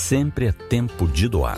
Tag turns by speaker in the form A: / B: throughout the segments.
A: sempre é tempo de doar.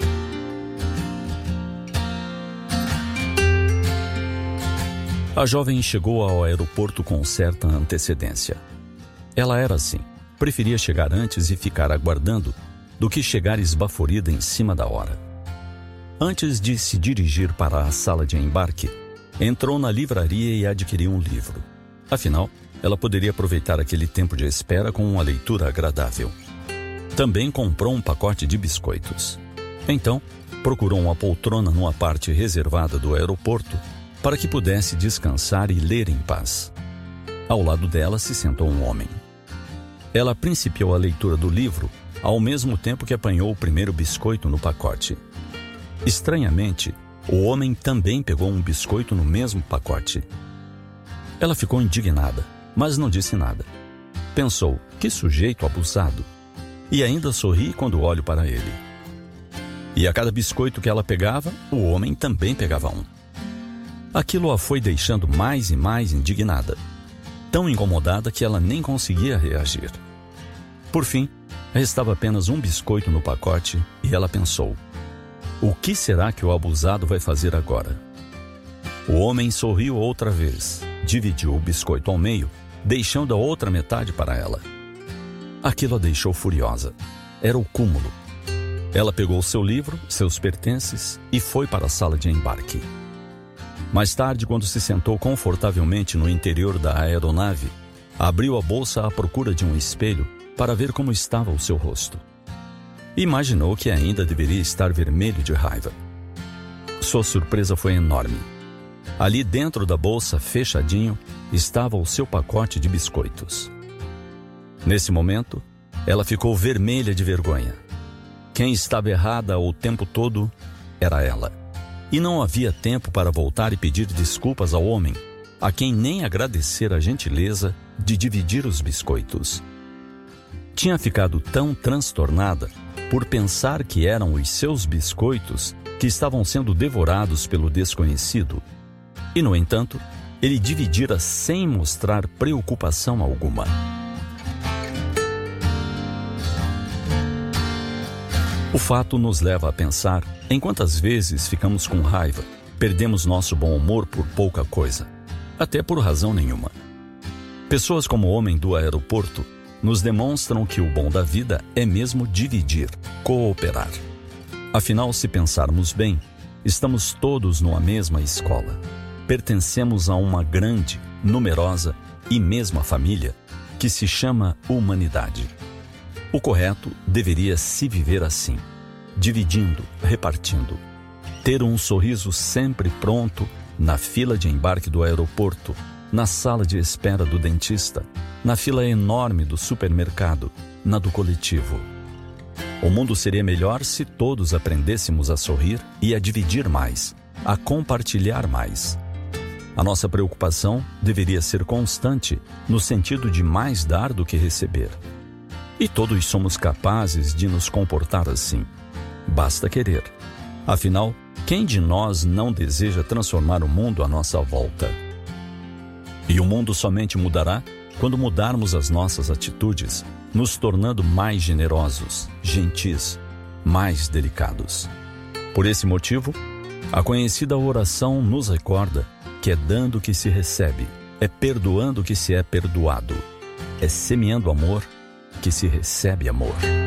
A: A jovem chegou ao aeroporto com certa antecedência. Ela era assim, preferia chegar antes e ficar aguardando do que chegar esbaforida em cima da hora. Antes de se dirigir para a sala de embarque, entrou na livraria e adquiriu um livro. Afinal, ela poderia aproveitar aquele tempo de espera com uma leitura agradável. Também comprou um pacote de biscoitos. Então, procurou uma poltrona numa parte reservada do aeroporto para que pudesse descansar e ler em paz. Ao lado dela se sentou um homem. Ela principiou a leitura do livro ao mesmo tempo que apanhou o primeiro biscoito no pacote. Estranhamente, o homem também pegou um biscoito no mesmo pacote. Ela ficou indignada, mas não disse nada. Pensou, que sujeito abusado. E ainda sorri quando olho para ele. E a cada biscoito que ela pegava, o homem também pegava um. Aquilo a foi deixando mais e mais indignada. Tão incomodada que ela nem conseguia reagir. Por fim, restava apenas um biscoito no pacote e ela pensou: o que será que o abusado vai fazer agora? O homem sorriu outra vez, dividiu o biscoito ao meio, deixando a outra metade para ela. Aquilo a deixou furiosa. Era o cúmulo. Ela pegou seu livro, seus pertences e foi para a sala de embarque. Mais tarde, quando se sentou confortavelmente no interior da aeronave, abriu a bolsa à procura de um espelho para ver como estava o seu rosto. Imaginou que ainda deveria estar vermelho de raiva. Sua surpresa foi enorme. Ali dentro da bolsa, fechadinho, estava o seu pacote de biscoitos. Nesse momento, ela ficou vermelha de vergonha. Quem estava errada o tempo todo era ela. E não havia tempo para voltar e pedir desculpas ao homem, a quem nem agradecer a gentileza de dividir os biscoitos. Tinha ficado tão transtornada por pensar que eram os seus biscoitos que estavam sendo devorados pelo desconhecido. E, no entanto, ele dividira sem mostrar preocupação alguma. O fato nos leva a pensar em quantas vezes ficamos com raiva, perdemos nosso bom humor por pouca coisa, até por razão nenhuma. Pessoas como o homem do aeroporto nos demonstram que o bom da vida é mesmo dividir, cooperar. Afinal, se pensarmos bem, estamos todos numa mesma escola. Pertencemos a uma grande, numerosa e mesma família que se chama humanidade. O correto deveria se viver assim, dividindo, repartindo. Ter um sorriso sempre pronto na fila de embarque do aeroporto, na sala de espera do dentista, na fila enorme do supermercado, na do coletivo. O mundo seria melhor se todos aprendêssemos a sorrir e a dividir mais, a compartilhar mais. A nossa preocupação deveria ser constante no sentido de mais dar do que receber. E todos somos capazes de nos comportar assim. Basta querer. Afinal, quem de nós não deseja transformar o mundo à nossa volta? E o mundo somente mudará quando mudarmos as nossas atitudes, nos tornando mais generosos, gentis, mais delicados. Por esse motivo, a conhecida oração nos recorda que é dando que se recebe, é perdoando que se é perdoado, é semeando amor que se recebe amor.